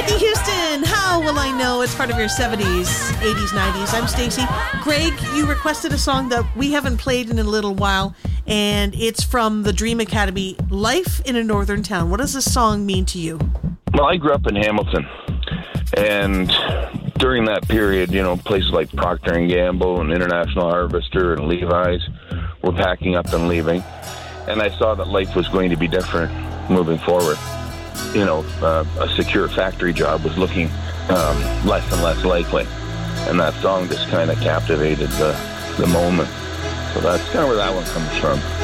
Whitney Houston, How Will I Know? It's part of your 70s, 80s, 90s. I'm Stacey. Greg, you requested a song that we haven't played in a little while, and it's from the Dream Academy, Life in a Northern Town. What does this song mean to you? Well, I grew up in Hamilton, and during that period, places like Procter & Gamble and International Harvester and Levi's were packing up and leaving, and I saw that life was going to be different moving forward. A secure factory job was looking less and less likely, and that song just kind of captivated the moment. So that's kind of where that one comes from.